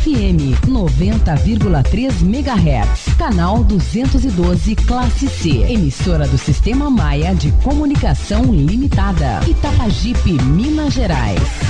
FM 90,3 MHz, canal 212 classe C, emissora do Sistema Maia de Comunicação Limitada, Itapajipe, Minas Gerais.